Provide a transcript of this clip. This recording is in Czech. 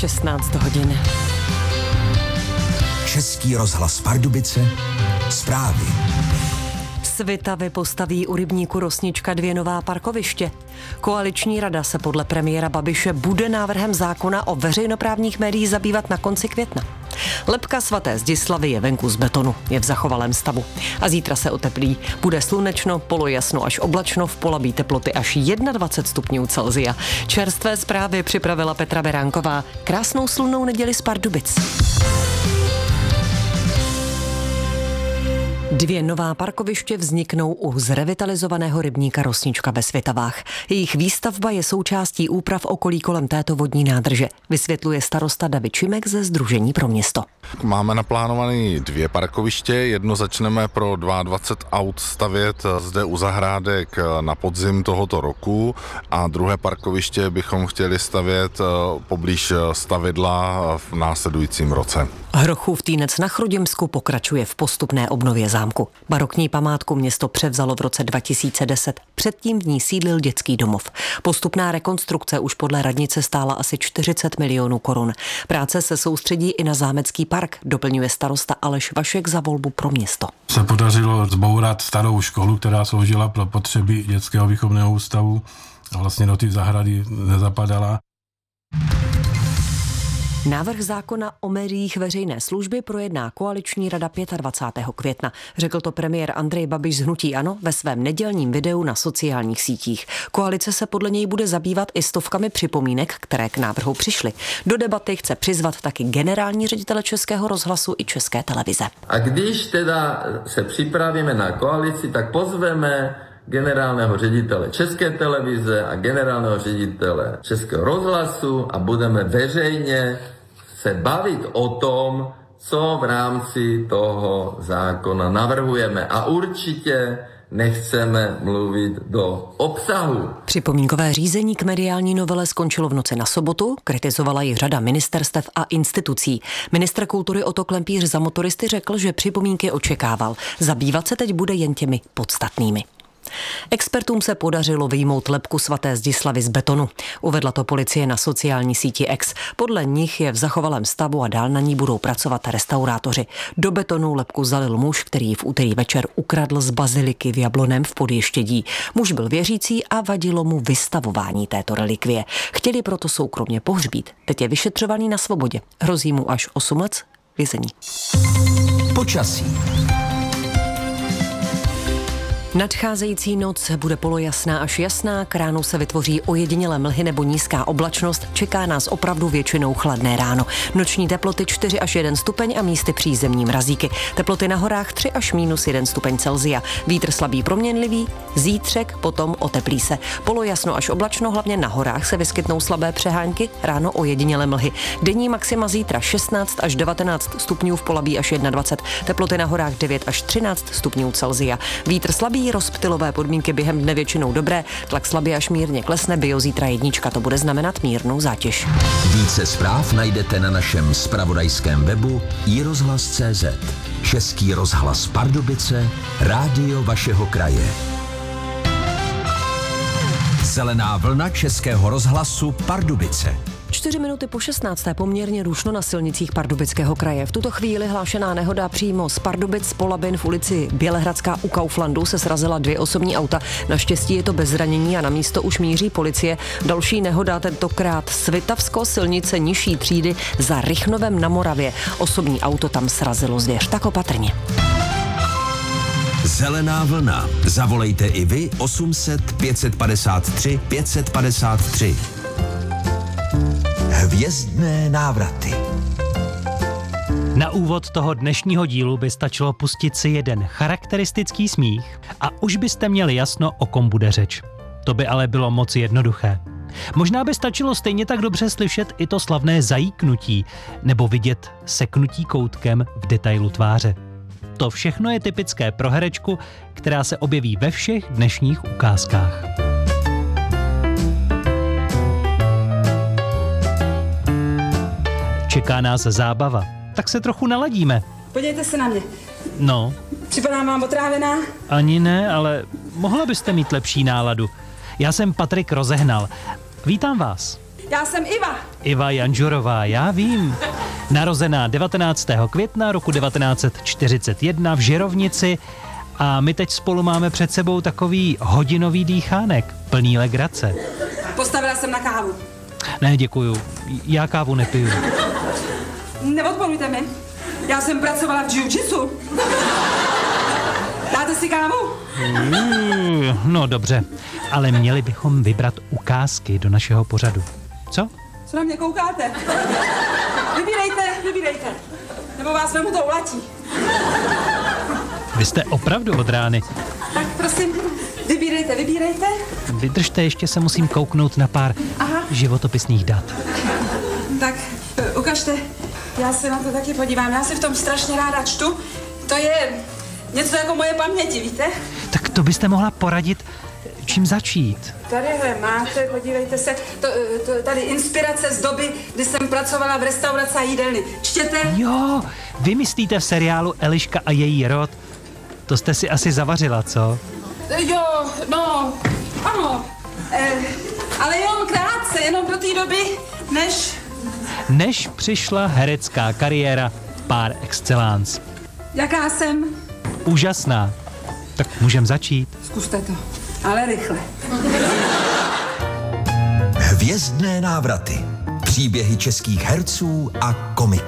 16 hodin. Český rozhlas Pardubice, zprávy. Svitavy postaví u rybníku Rosnička 2 nová parkoviště. Koaliční rada se podle premiéra Babiše bude návrhem zákona o veřejnoprávních médiích zabývat na konci května. Lebka svaté Zdislavy je venku z betonu, je v zachovalém stavu. A zítra se oteplí. Bude slunečno, polojasno až oblačno, v Polabí teploty až 21 stupňů Celsia. Čerstvé zprávy připravila Petra Beránková. Krásnou slunnou neděli z Pardubic. 2 nová parkoviště vzniknou u zrevitalizovaného rybníka Rosnička ve Svitavách. Jejich výstavba je součástí úprav okolí kolem této vodní nádrže, vysvětluje starosta David Šimek ze Sdružení pro město. Máme naplánované 2 parkoviště, jedno začneme pro 22 aut stavět zde u zahrádek na podzim tohoto roku a druhé parkoviště bychom chtěli stavět poblíž stavidla v následujícím roce. Hrochův Týnec na Chrudimsku pokračuje v postupné obnově zámku. Barokní památku město převzalo v roce 2010. Předtím v ní sídlil dětský domov. Postupná rekonstrukce už podle radnice stála asi 40 milionů korun. Práce se soustředí i na zámecký park, doplňuje starosta Aleš Vašek za Volbu pro město. Se podařilo zbourat starou školu, která sloužila pro potřeby dětského výchovného ústavu a vlastně do té zahrady nezapadala. Návrh zákona o médiích veřejné služby projedná koaliční rada 25. května. Řekl to premiér Andrej Babiš z hnutí ANO ve svém nedělním videu na sociálních sítích. Koalice se podle něj bude zabývat i stovkami připomínek, které k návrhu přišly. Do debaty chce přizvat taky generální ředitele Českého rozhlasu i České televize. A když teda se připravíme na koalici, tak pozveme generálního ředitele České televize a generálního ředitele Českého rozhlasu a budeme veřejně se bavit o tom, co v rámci toho zákona navrhujeme. A určitě nechceme mluvit do obsahu. Připomínkové řízení k mediální novele skončilo v noci na sobotu, kritizovala ji řada ministerstev a institucí. Ministr kultury Otto Klempíř za Motoristy řekl, že připomínky očekával. Zabývat se teď bude jen těmi podstatnými. Expertům se podařilo vyjmout lebku svaté Zdislavy z betonu. Uvedla to policie na sociální síti X. Podle nich je v zachovalém stavu a dál na ní budou pracovat restaurátoři. Do betonu lebku zalil muž, který ji v úterý večer ukradl z baziliky v Jabloném v Podještědí. Muž byl věřící a vadilo mu vystavování této relikvie. Chtěli proto soukromě pohřbít. Teď je vyšetřovaný na svobodě. Hrozí mu až 8 let vězení. Počasí. Nadcházející noc bude polojasná až jasná, k ránu se vytvoří ojedinělé mlhy nebo nízká oblačnost, čeká nás opravdu většinou chladné ráno. Noční teploty 4 až 1 stupeň a místy přízemní mrazíky. Teploty na horách 3 až -1 stupeň Celsia. Vítr slabý proměnlivý, zítřek potom oteplí se. Polojasno až oblačno, hlavně na horách se vyskytnou slabé přehánky, ráno ojedinělé mlhy. Denní maxima zítra 16 až 19 stupňů v Polabí až 21. Teploty na horách 9 až 13 stupňů Celsia. Vítr slabý, rozptylové podmínky během dne většinou dobré, tlak slabě až mírně klesne, biozítra 1, to bude znamenat mírnou zátěž. Více zpráv najdete na našem zpravodajském webu iRozhlas.cz. Český rozhlas Pardubice, rádio vašeho kraje. Zelená vlna Českého rozhlasu Pardubice. 4 minuty po 16. poměrně rušno na silnicích Pardubického kraje. V tuto chvíli hlášená nehoda přímo z Pardubic Polabin v ulici Bělehradská u Kauflandu se srazila 2 osobní auta. Naštěstí je to bez zranění a na místo už míří policie. Další nehoda, tentokrát Svitavsko, silnice nižší třídy za Rychnovem na Moravě. Osobní auto tam srazilo zvěř, tak opatrně. Zelená vlna. Zavolejte i vy 800 553 553. Hvězdné návraty. Na úvod toho dnešního dílu by stačilo pustit si jeden charakteristický smích a už byste měli jasno, o kom bude řeč. To by ale bylo moc jednoduché. Možná by stačilo stejně tak dobře slyšet i to slavné zajíknutí nebo vidět seknutí koutkem v detailu tváře. To všechno je typické pro herečku, která se objeví ve všech dnešních ukázkách. Čeká nás zábava, tak se trochu naladíme. Podívejte se na mě. No. Připadám vám otrávená? Ani ne, ale mohla byste mít lepší náladu. Já jsem Patrik Rozehnal. Vítám vás. Já jsem Iva. Iva Janžurová, já vím. Narozená 19. května roku 1941 v Žirovnici a my teď spolu máme před sebou takový hodinový dýchánek, plný legrace. Postavila jsem na kávu. Ne, děkuju, já kávu nepiju. Neodporujte mi. Já jsem pracovala v jiu-jitsu. Dáte si kávu? No dobře, ale měli bychom vybrat ukázky do našeho pořadu. Co? Co na mě koukáte? Vybírejte. Nebo vás vemu tou latí. Vy jste opravdu od rány. Tak prosím, vybírejte. Vydržte, ještě se musím kouknout na pár životopisných dat. Tak, ukažte. Já se na to taky podívám. Já si v tom strašně ráda čtu. To je něco jako moje paměti, víte? Tak to byste mohla poradit, čím začít. Tadyhle máte, podívejte se, tady inspirace z doby, kdy jsem pracovala v restauraci a jídelny. Čtěte? Jo, vy myslíte v seriálu Eliška a její rod? To jste si asi zavařila, co? Jo, no, ano. Ale jenom krátce, jenom do té doby, Než přišla herecká kariéra par excellence. Jaká jsem? Úžasná. Tak můžem začít. Zkuste to, ale rychle. Hvězdné návraty. Příběhy českých herců a komiků.